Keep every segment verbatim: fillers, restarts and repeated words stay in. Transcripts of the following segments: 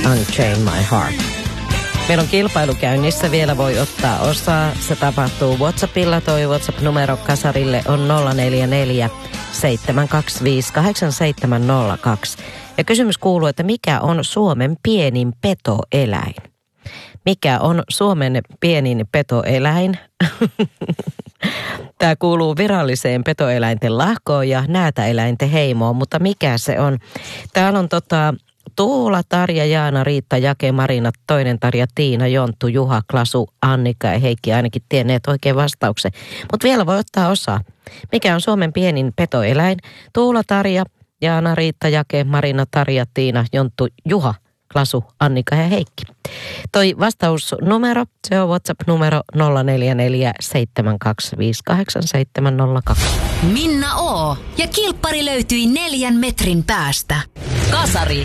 Unchain My Heart. Meillä on kilpailu käynnissä, vielä voi ottaa osaa. Se tapahtuu WhatsAppilla, toi WhatsApp-numero kasarille on nolla neljä neljä seitsemän kaksi viisi kahdeksan seitsemän nolla kaksi. Ja kysymys kuuluu, että mikä on Suomen pienin petoeläin? Mikä on Suomen pienin petoeläin? Tämä kuuluu viralliseen petoeläinten lahkoon ja näätäeläinten heimoon, mutta mikä se on? Täällä on tota Tuula, Tarja, Jaana, Riitta, Jake, Marina, toinen Tarja, Tiina, Jonttu, Juha, Klasu, Annika ja Heikki ainakin tienneet oikein vastauksen. Mutta vielä voi ottaa osaa. Mikä on Suomen pienin petoeläin? Tuula, Tarja, Jaana, Riitta, Jake, Marina, Tarja, Tiina, Jonttu, Juha, Klasu, Annika ja Heikki. Toi vastausnumero, se on WhatsApp-numero nolla neljä neljä seitsemän kaksi viisi kahdeksan seitsemän nolla kaksi. Minna O. ja kilppari löytyi neljän metrin päästä. Kasari.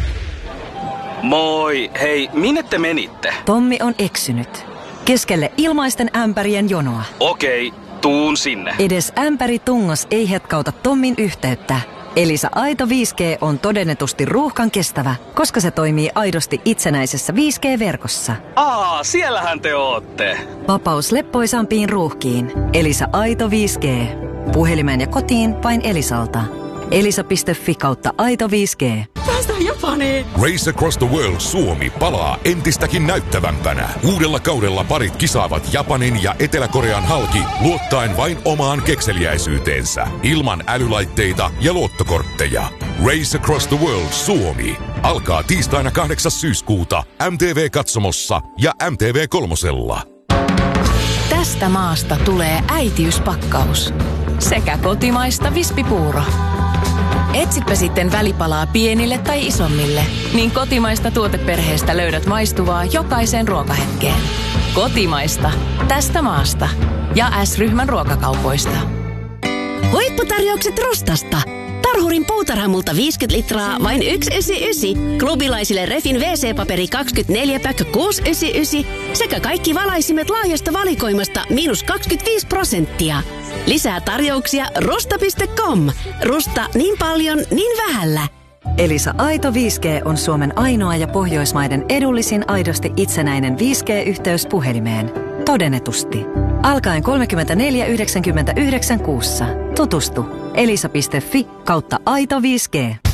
Moi, hei, minne te menitte? Tommi on eksynyt. Keskelle ilmaisten ämpärien jonoa. Okei, tuun sinne. Edes ämpäri tungos ei hetkauta Tommin yhteyttä. Elisa Aito viisi G on todennetusti ruuhkan kestävä, koska se toimii aidosti itsenäisessä viisi G-verkossa. Aa, siellähän te ootte. Vapaus leppoisampiin ruuhkiin. Elisa Aito viisi G. Puhelimeen ja kotiin vain Elisalta. elisa piste fi kautta Aito viisi G. Päästään Japaniin! Race Across the World Suomi palaa entistäkin näyttävämpänä. Uudella kaudella parit kisaavat Japanin ja Etelä-Korean halki luottaen vain omaan kekseliäisyyteensä. Ilman älylaitteita ja luottokortteja. Race Across the World Suomi alkaa tiistaina kahdeksas syyskuuta M T V-katsomossa ja M T V kolmosella. Tästä maasta tulee äitiyspakkaus. Sekä kotimaista vispipuuro. Etsipä sitten välipalaa pienille tai isommille, niin kotimaista tuoteperheestä löydät maistuvaa jokaiseen ruokahetkeen. Kotimaista. Tästä maasta. Ja S-ryhmän ruokakaupoista. Huipputarjoukset Rustasta. Tarhurin puutarhamulta viisikymmentä litraa, vain yksi yhdeksänkymmentäyhdeksän. Klubilaisille Refin wee see-paperi kaksikymmentäneljä päkkä kuusi yhdeksänkymmentäyhdeksän. Sekä kaikki valaisimet laajasta valikoimasta miinus kaksikymmentäviisi prosenttia. Lisää tarjouksia rusta piste com. Rusta niin paljon, niin vähällä. Elisa Aito viisi G on Suomen ainoa ja Pohjoismaiden edullisin aidosti itsenäinen viisi G-yhteys puhelimeen. Todennetusti. Alkaen kolmekymmentäneljä yhdeksänkymmentäyhdeksän kuussa. Tutustu. elisa piste fi kautta Aito viisi G.